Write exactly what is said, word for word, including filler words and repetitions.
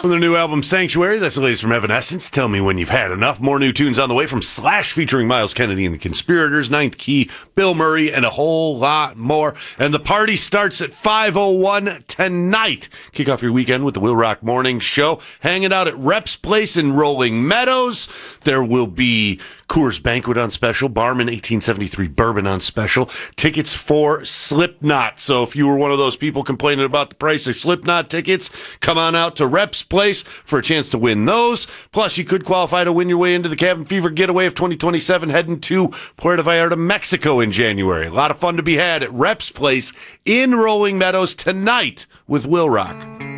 From their new album, Sanctuary, that's the latest from Evanescence. Tell me when you've had enough. More new tunes on the way from Slash featuring Miles Kennedy and the Conspirators, Ninth Key, Bill Murray, and a whole lot more. And the party starts at five oh one tonight. Kick off your weekend with the Will Rock Morning Show. Hanging out at Reps Place in Rolling Meadows. There will be Coors Banquet on special, Barman eighteen seventy-three Bourbon on special, tickets for Slipknot. So if you were one of those people complaining about the price of Slipknot tickets, come on out to Reps Place for a chance to win those. Plus, you could qualify to win your way into the Cabin Fever Getaway of twenty twenty-seven, heading to Puerto Vallarta, Mexico in January. A lot of fun to be had at Reps Place in Rolling Meadows tonight with Will Rock.